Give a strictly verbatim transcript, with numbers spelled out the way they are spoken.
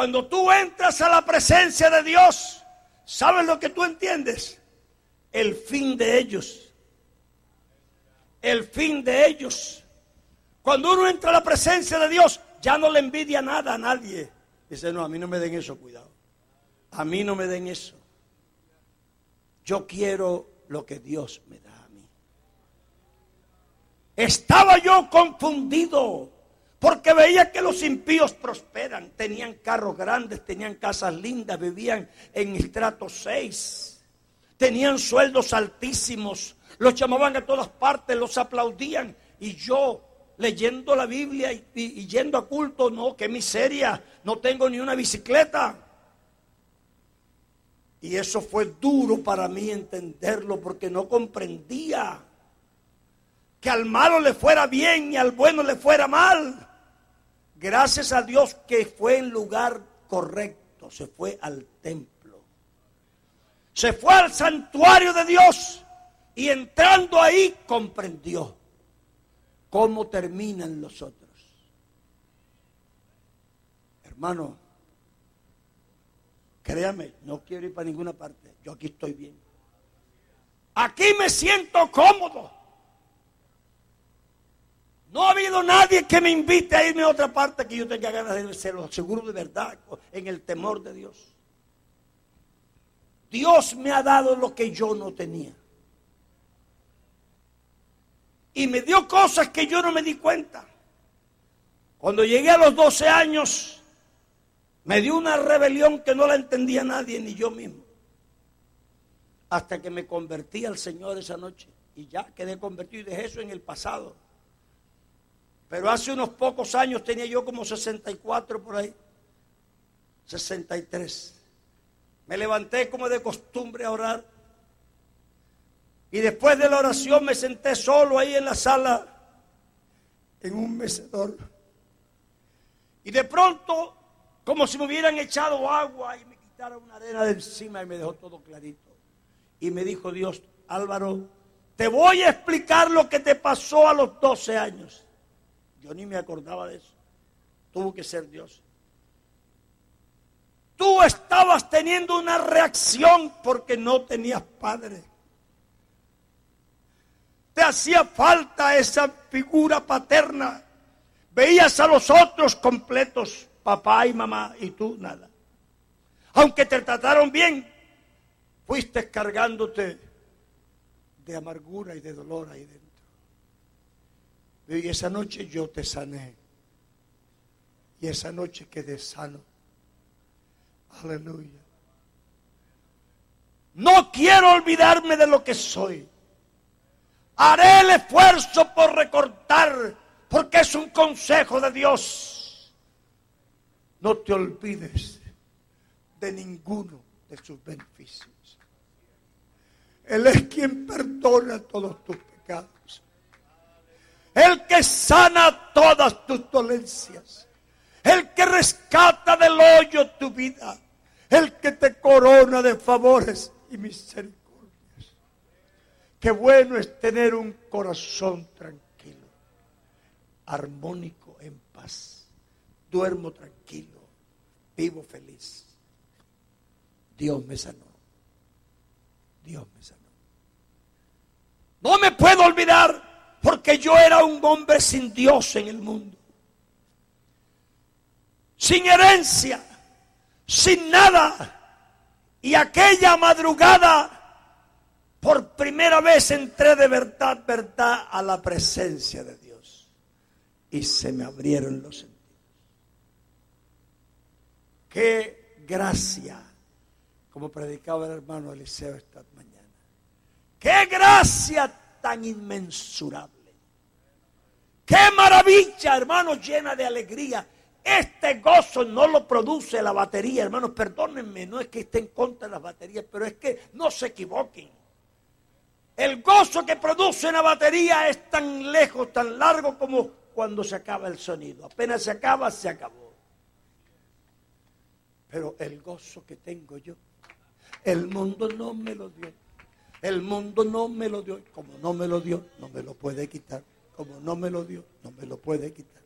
Cuando tú entras a la presencia de Dios, ¿sabes lo que tú entiendes? El fin de ellos. El fin de ellos. Cuando uno entra a la presencia de Dios, ya no le envidia nada a nadie. Dice, no, a mí no me den eso, cuidado. A mí no me den eso. Yo quiero lo que Dios me da a mí. Estaba yo confundido porque veía que los impíos prosperan. Tenían carros grandes, tenían casas lindas, vivían en estrato seis. Tenían sueldos altísimos. Los llamaban a todas partes, los aplaudían. Y yo, leyendo la Biblia y, y, y yendo a culto, no, qué miseria, no tengo ni una bicicleta. Y eso fue duro para mí entenderlo, porque no comprendía que al malo le fuera bien y al bueno le fuera mal. Gracias a Dios que fue en lugar correcto, se fue al templo, se fue al santuario de Dios, y entrando ahí comprendió cómo terminan los otros. Hermano, créame, no quiero ir para ninguna parte. Yo aquí estoy bien. Aquí me siento cómodo. No ha habido nadie que me invite a irme a otra parte que yo tenga ganas de ser, lo seguro de verdad, en el temor de Dios. Dios me ha dado lo que yo no tenía. Y me dio cosas que yo no me di cuenta. Cuando llegué a los doce años, me dio una rebelión que no la entendía nadie, ni yo mismo. Hasta que me convertí al Señor esa noche. Y ya quedé convertido y dejé eso en el pasado. Pero hace unos pocos años, tenía yo como sesenta y cuatro por ahí. sesenta y tres. Me levanté como de costumbre a orar. Y después de la oración me senté solo ahí en la sala, en un mecedor. Y de pronto, como si me hubieran echado agua y me quitaron una arena de encima y me dejó todo clarito. Y me dijo Dios, Álvaro, te voy a explicar lo que te pasó a los doce años. Yo ni me acordaba de eso. Tuvo que ser Dios. Tú estabas teniendo una reacción porque no tenías padre. Te hacía falta esa figura paterna. Veías a los otros completos, papá y mamá, y tú nada. Aunque te trataron bien, fuiste cargándote de amargura y de dolor ahí dentro. Y esa noche yo te sané. Y esa noche quedé sano. Aleluya. No quiero olvidarme de lo que soy. Haré el esfuerzo por recortar, porque es un consejo de Dios. No te olvides de ninguno de sus beneficios. Él es quien perdona todos tus pecados. El que sana todas tus dolencias. El que rescata del hoyo tu vida. El que te corona de favores y misericordias. Qué bueno es tener un corazón tranquilo, armónico, en paz. Duermo tranquilo, vivo feliz. Dios me sanó. Dios me sanó. No me puedo olvidar, porque yo era un hombre sin Dios en el mundo. Sin herencia, sin nada. Y aquella madrugada, por primera vez entré de verdad, verdad, a la presencia de Dios. Y se me abrieron los sentidos. Qué gracia, como predicaba el hermano Eliseo esta mañana. Qué gracia tan inmensurable. Qué maravilla, hermanos, llena de alegría. Este gozo no lo produce la batería, hermanos, perdónenme, no es que esté en contra de las baterías, pero es que no se equivoquen. El gozo que produce la batería es tan lejos, tan largo como cuando se acaba el sonido. Apenas se acaba, se acabó. Pero el gozo que tengo yo, el mundo no me lo dio. El mundo no me lo dio. Como no me lo dio, no me lo puede quitar. Como no me lo dio, no me lo puede quitar.